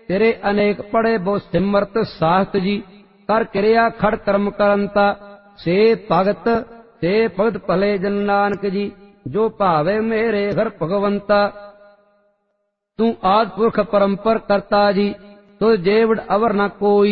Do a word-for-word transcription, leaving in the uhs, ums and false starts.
तेरे अनेक पढ़े बो सिमरत साहत जी। कर क्रिया खड़ कर्म करंता से भगत से भगत भले जन नानक जी। जो भावे मेरे घर भगवंता तू आद पुरख परंपर करता जी। तुझ जेवड़ अवर न कोई